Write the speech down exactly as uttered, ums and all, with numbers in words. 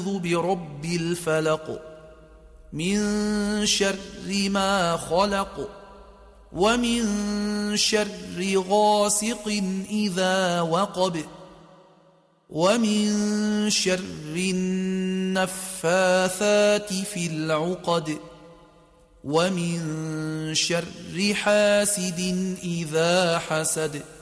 أعوذ برب الفلق من شر ما خلق ومن شر غاسق إذا وقب ومن شر النفاثات في العقد ومن شر حاسد إذا حسد